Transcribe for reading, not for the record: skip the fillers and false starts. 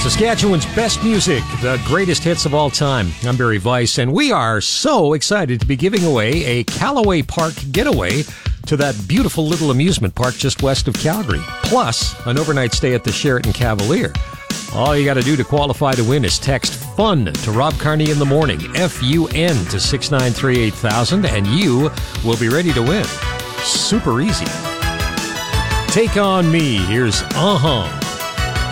Saskatchewan's best music, the greatest hits of all time. I'm Barry Weiss, and we are so excited to be giving away a Callaway Park getaway to that beautiful little amusement park just west of Calgary, plus an overnight stay at the Sheraton Cavalier. All you got to do to qualify to win is text FUN to Rob Carney in the morning, FUN to 6938000, and you will be ready to win. Super easy. Take on me. Here's Uh-huh.